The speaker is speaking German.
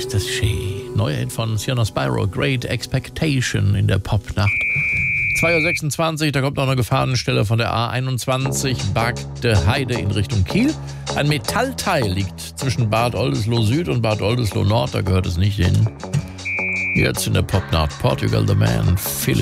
ist das schön. Neuer Hit von Sienna Spyro, Great Expectation in der Popnacht. 2.26 Uhr, da kommt noch eine Gefahrenstelle von der A21, Bagde Heide in Richtung Kiel. Ein Metallteil liegt zwischen Bad Oldesloe Süd und Bad Oldesloe Nord, da gehört es nicht hin. Jetzt in der Popnacht, Portugal the Man, Philip.